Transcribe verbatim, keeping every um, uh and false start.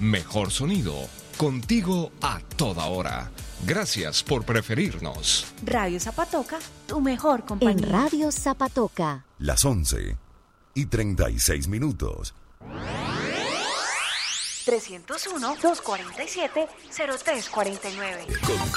Mejor sonido, contigo a toda hora. Gracias por preferirnos. Radio Zapatoca, tu mejor compañía. En Radio Zapatoca. Las once y treinta y seis minutos. trescientos uno, doscientos cuarenta y siete, cero tres cuarenta y nueve. Con